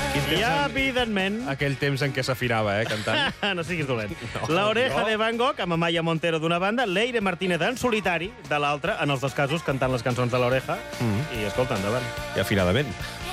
Ja, evidentment... Aquell temps en què s'afinava, cantant. No siguis dolent. La Oreja de Van Gogh, amb Amaya Montero d'una banda, Leire Martínez en solitari de l'altra, en els dos casos cantant les cançons de l'Oreja. I escolta, endavant. I afinadament.